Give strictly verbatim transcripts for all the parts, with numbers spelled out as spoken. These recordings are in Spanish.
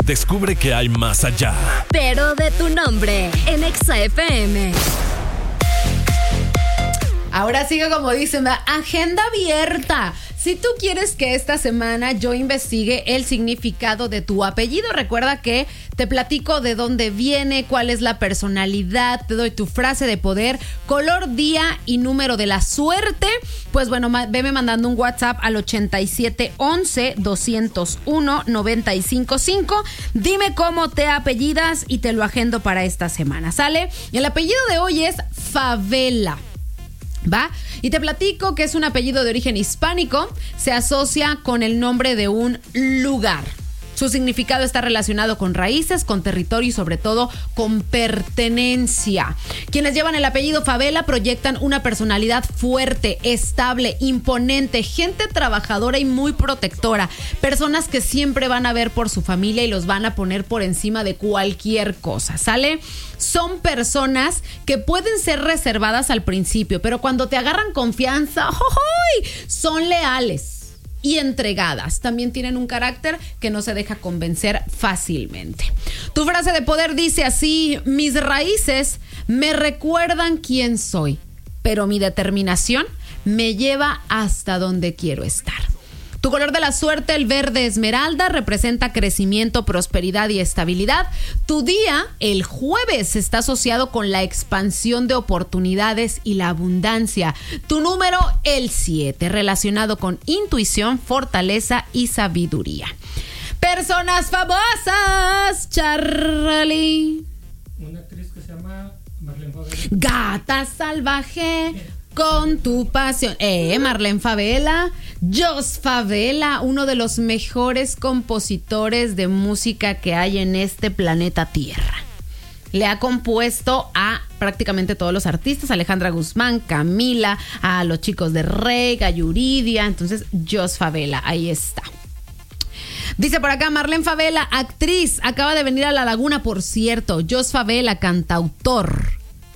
Descubre que hay más allá. Pero de tu nombre, en Exa F M. Ahora sigue como dicen, agenda abierta. Si tú quieres que esta semana yo investigue el significado de tu apellido, recuerda que te platico de dónde viene, cuál es la personalidad, te doy tu frase de poder, color, día y número de la suerte. Pues bueno, veme mandando un WhatsApp al ochenta y siete once doscientos uno noventa y cinco cinco. Dime cómo te apellidas y te lo agendo para esta semana, ¿sale? El apellido de hoy es Favela. ¿Va? Y te platico que es un apellido de origen hispánico, se asocia con el nombre de un lugar. Su significado está relacionado con raíces, con territorio y sobre todo con pertenencia. Quienes llevan el apellido Favela proyectan una personalidad fuerte, estable, imponente, gente trabajadora y muy protectora. Personas que siempre van a ver por su familia y los van a poner por encima de cualquier cosa, ¿sale? Son personas que pueden ser reservadas al principio, pero cuando te agarran confianza, ¡oh! Son leales y entregadas. También tienen un carácter que no se deja convencer fácilmente. Tu frase de poder dice así: mis raíces me recuerdan quién soy, pero mi determinación me lleva hasta donde quiero estar. Tu color de la suerte, el verde esmeralda, representa crecimiento, prosperidad y estabilidad. Tu día, el jueves, está asociado con la expansión de oportunidades y la abundancia. Tu número, el siete, relacionado con intuición, fortaleza y sabiduría. Personas famosas, Charlie. Una actriz que se llama Marlene Favela. Gata salvaje. Con tu pasión. Eh, Marlene Favela. Jos Favela, uno de los mejores compositores de música que hay en este planeta Tierra. Le ha compuesto a prácticamente todos los artistas: Alejandra Guzmán, Camila, a los chicos de Rey, a Yuridia. Entonces, Jos Favela, ahí está. Dice por acá, Marlene Favela, actriz, acaba de venir a La Laguna, por cierto. Jos Favela, cantautor.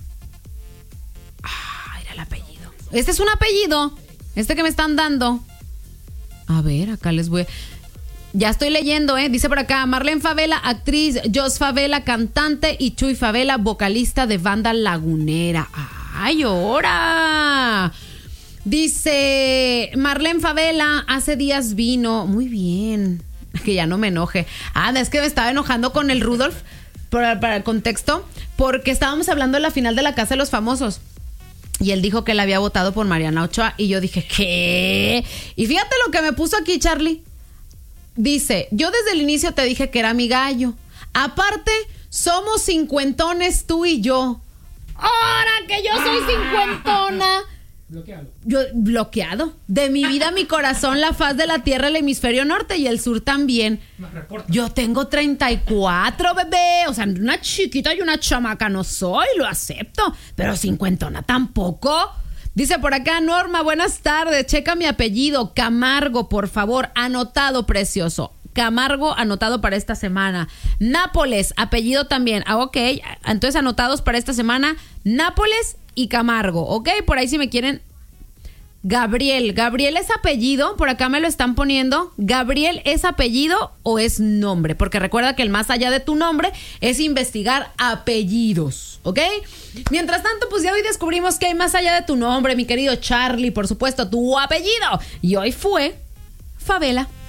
Este es un apellido, este que me están dando. A ver, acá les voy. Ya estoy leyendo, ¿eh? Dice por acá, Marlene Favela, actriz, Jos Favela, cantante, y Chuy Favela, vocalista de banda lagunera. ¡Ay, ahora! Dice, Marlene Favela, hace días vino. Muy bien, que ya no me enoje. Ah, es que me estaba enojando con el Rudolf, para, para el contexto, porque estábamos hablando de la final de La Casa de los Famosos. Y él dijo que él había votado por Mariana Ochoa. Y yo dije, ¿qué? Y fíjate lo que me puso aquí, Charlie. Dice, yo desde el inicio te dije que era mi gallo. Aparte, somos cincuentones tú y yo. ¡Ahora que yo soy cincuentona! Bloqueado. Yo, bloqueado. De mi vida, mi corazón, la faz de la tierra, el hemisferio norte y el sur también. Yo tengo treinta y cuatro, bebé. O sea, una chiquita y una chamaca no soy, lo acepto. Pero cincuentona tampoco. Dice por acá, Norma, buenas tardes. Checa mi apellido, Camargo, por favor. Anotado, precioso. Camargo, anotado para esta semana. Nápoles, apellido también. Ah, ok. Entonces, anotados para esta semana, Nápoles y Camargo, ¿ok? Por ahí si me quieren. Gabriel, ¿Gabriel es apellido? Por acá me lo están poniendo. ¿Gabriel es apellido o es nombre? Porque recuerda que el más allá de tu nombre es investigar apellidos, ¿ok? Mientras tanto, pues ya hoy descubrimos que hay más allá de tu nombre, mi querido Charlie, por supuesto, tu apellido. Y hoy fue Favela.